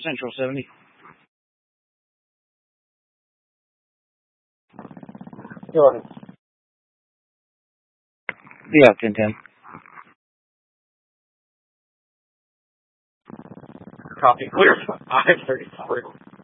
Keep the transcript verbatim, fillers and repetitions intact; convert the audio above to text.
Central seventy. Go ahead. Yeah, ten ten. Copy clear. five thirty-three.